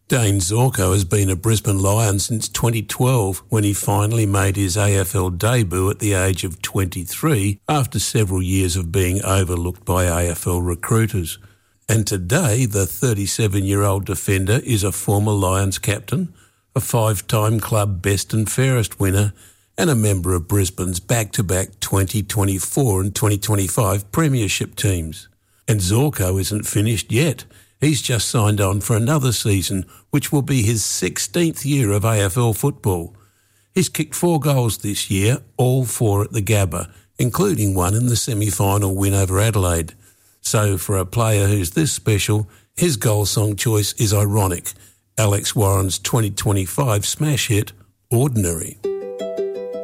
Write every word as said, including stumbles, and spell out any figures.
Dane Zorko has been a Brisbane Lion since twenty twelve, when he finally made his A F L debut at the age of twenty-three after several years of being overlooked by A F L recruiters. And today, the thirty-seven-year-old defender is a former Lions captain, a five-time club best and fairest winner, and a member of Brisbane's back-to-back twenty twenty-four and twenty twenty-five premiership teams. And Zorko isn't finished yet. He's just signed on for another season, which will be his sixteenth year of A F L football. He's kicked four goals this year, all four at the Gabba, including one in the semi-final win over Adelaide. So for a player who's this special, his goal song choice is ironic. Alex Warren's twenty twenty-five smash hit, Ordinary.